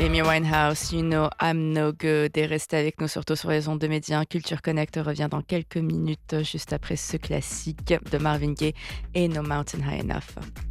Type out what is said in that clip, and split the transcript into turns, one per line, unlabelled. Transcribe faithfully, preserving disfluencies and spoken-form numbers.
Amy Winehouse, You Know I'm No Good, et restez avec nous surtout sur les ondes de Média. Culture Connect revient dans quelques minutes juste après ce classique de Marvin Gaye et No Mountain High Enough.